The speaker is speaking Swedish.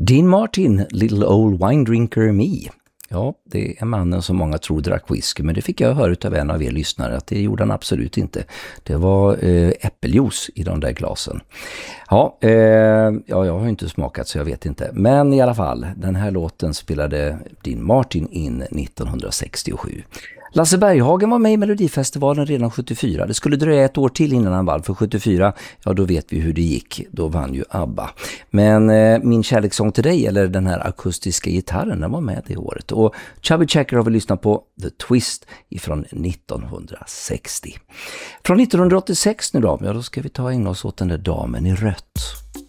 Dean Martin, Little Old Wine Drinker Me. Ja, det är mannen som många tror drack whisky, men det fick jag höra av en av er lyssnare att det gjorde han absolut inte. Det var äppeljuice i de där glasen. Ja, jag har inte smakat så jag vet inte. Men i alla fall, den här låten spelade Dean Martin in 1967. Lasse Berghagen var med i Melodifestivalen redan 74. Det skulle dröja ett år till innan han vann, för 74, ja då vet vi hur det gick. Då vann ju ABBA. Men Min kärlekssång till dig, eller den här akustiska gitarren, den var med det året. Och Chubby Checker har vi lyssnat på The Twist ifrån 1960. Från 1986 nu då, ja då ska vi ta in oss åt den där damen i rött.